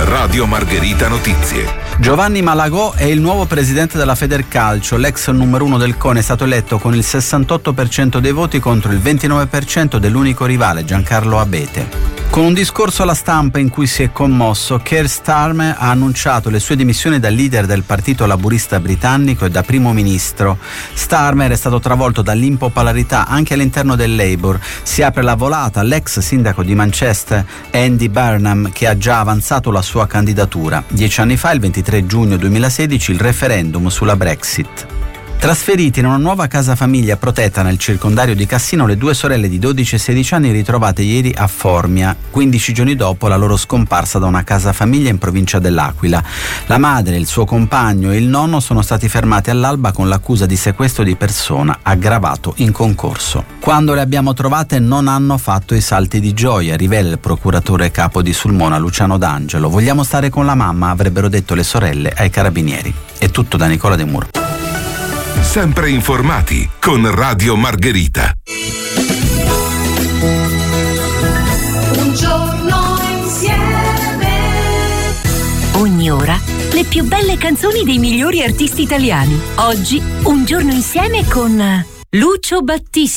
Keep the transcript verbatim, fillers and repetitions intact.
Radio Margherita Notizie. Giovanni Malagò è il nuovo presidente della Federcalcio. L'ex numero uno del CONI è stato eletto con il sessantotto per cento dei voti contro il ventinove per cento dell'unico rivale, Giancarlo Abete. Con un discorso alla stampa in cui si è commosso, Keir Starmer ha annunciato le sue dimissioni da leader del Partito Laburista britannico e da primo ministro. Starmer è stato travolto dall'impopolarità anche all'interno del Labour. Si apre la volata all'ex sindaco di Manchester, Andy Burnham, che ha già avanzato la sua candidatura. Dieci anni fa, il ventitré giugno duemilasedici, il referendum sulla Brexit. Trasferiti in una nuova casa famiglia protetta nel circondario di Cassino, le due sorelle di dodici e sedici anni ritrovate ieri a Formia, quindici giorni dopo la loro scomparsa da una casa famiglia in provincia dell'Aquila. La madre, il suo compagno e il nonno sono stati fermati all'alba con l'accusa di sequestro di persona aggravato in concorso. Quando le abbiamo trovate non hanno fatto i salti di gioia, rivela il procuratore capo di Sulmona Luciano D'Angelo. Vogliamo stare con la mamma, avrebbero detto le sorelle ai carabinieri. È tutto da Nicola De Muro. Sempre informati con Radio Margherita. Un giorno insieme. Ogni ora le più belle canzoni dei migliori artisti italiani. Oggi Un giorno insieme con Lucio Battisti.